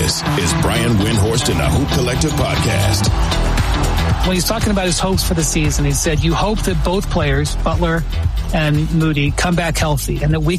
This is Brian Windhorst and the Hoop Collective Podcast. When he's talking about his hopes for the season, he said, you hope that both players, Butler and Moody, come back healthy and that we